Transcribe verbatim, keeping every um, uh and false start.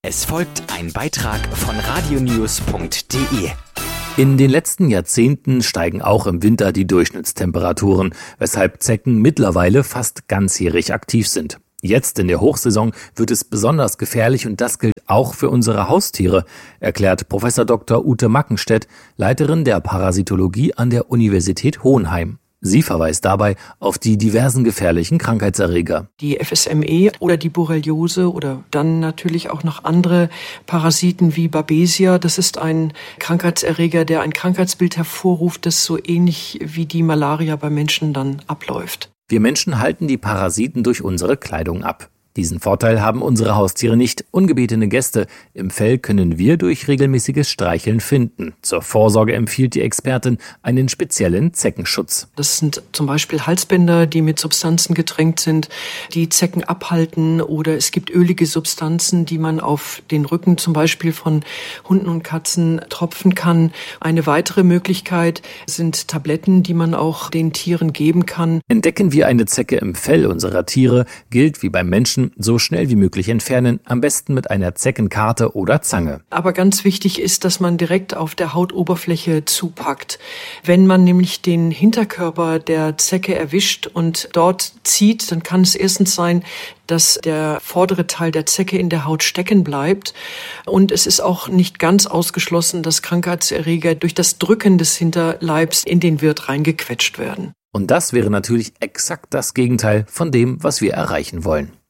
Es folgt ein Beitrag von radionews punkt de. In den letzten Jahrzehnten steigen auch im Winter die Durchschnittstemperaturen, weshalb Zecken mittlerweile fast ganzjährig aktiv sind. Jetzt in der Hochsaison wird es besonders gefährlich und das gilt auch für unsere Haustiere, erklärt Professor Doktor Ute Mackenstedt, Leiterin der Parasitologie an der Universität Hohenheim. Sie verweist dabei auf die diversen gefährlichen Krankheitserreger. Die F S M E oder die Borreliose oder dann natürlich auch noch andere Parasiten wie Babesia. Das ist ein Krankheitserreger, der ein Krankheitsbild hervorruft, das so ähnlich wie die Malaria bei Menschen dann abläuft. Wir Menschen halten die Parasiten durch unsere Kleidung ab. Diesen Vorteil haben unsere Haustiere nicht. Ungebetene Gäste im Fell können wir durch regelmäßiges Streicheln finden. Zur Vorsorge empfiehlt die Expertin einen speziellen Zeckenschutz. Das sind zum Beispiel Halsbänder, die mit Substanzen getränkt sind, die Zecken abhalten, oder es gibt ölige Substanzen, die man auf den Rücken zum Beispiel von Hunden und Katzen tropfen kann. Eine weitere Möglichkeit sind Tabletten, die man auch den Tieren geben kann. Entdecken wir eine Zecke im Fell unserer Tiere, gilt wie beim Menschen so schnell wie möglich entfernen, am besten mit einer Zeckenkarte oder Zange. Aber ganz wichtig ist, dass man direkt auf der Hautoberfläche zupackt. Wenn man nämlich den Hinterkörper der Zecke erwischt und dort zieht, dann kann es erstens sein, dass der vordere Teil der Zecke in der Haut stecken bleibt. Und es ist auch nicht ganz ausgeschlossen, dass Krankheitserreger durch das Drücken des Hinterleibs in den Wirt reingequetscht werden. Und das wäre natürlich exakt das Gegenteil von dem, was wir erreichen wollen.